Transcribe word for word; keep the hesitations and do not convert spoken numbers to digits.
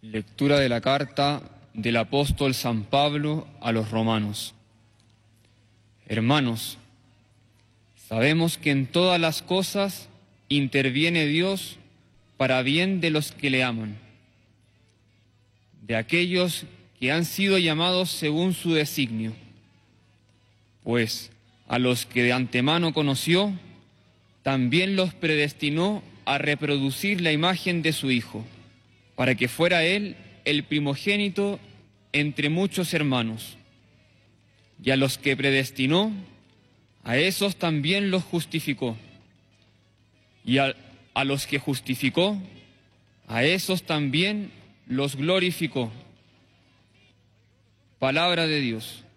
Lectura de la carta del apóstol San Pablo a los romanos. Hermanos, sabemos que en todas las cosas interviene Dios para bien de los que le aman, de aquellos que han sido llamados según su designio. Pues a los que de antemano conoció, también los predestinó a reproducir la imagen de su Hijo, para que fuera Él el primogénito entre muchos hermanos. Y a los que predestinó, a esos también los justificó. Y a, a los que justificó, a esos también los glorificó. Palabra de Dios.